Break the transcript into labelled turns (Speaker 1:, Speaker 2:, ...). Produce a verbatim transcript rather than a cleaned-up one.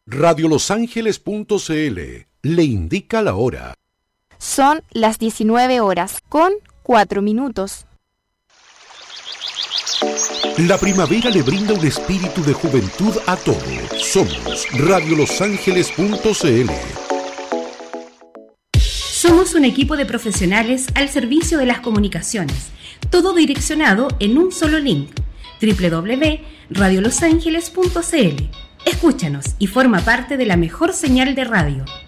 Speaker 1: radio los ángeles punto c l le indica la hora.
Speaker 2: Son las diecinueve horas con cuatro minutos.
Speaker 1: La primavera le brinda un espíritu de juventud a todos. Somos radio los ángeles punto c l.
Speaker 3: Somos un equipo de profesionales al servicio de las comunicaciones, todo direccionado en un solo link, doble u doble u doble u punto radio los ángeles punto c l. Escúchanos y forma parte de la mejor señal de radio.